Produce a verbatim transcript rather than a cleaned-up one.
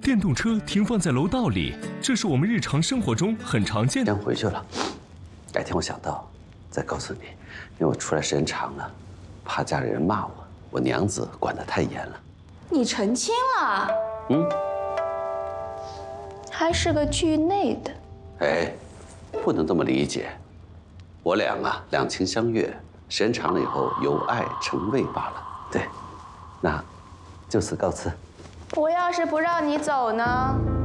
电动车停放在楼道里，这是我们日常生活中很常见的。 先回去了，改天我想到再告诉你，因为我出来时间长了，怕家里人骂我，我娘子管得太严了。 你成亲了？ 嗯， 还是个惧内的。 哎，不能这么理解。我俩啊，两情相悦，时间长了以后由爱成畏罢了。对，那就此告辞。 我要是不让你走呢？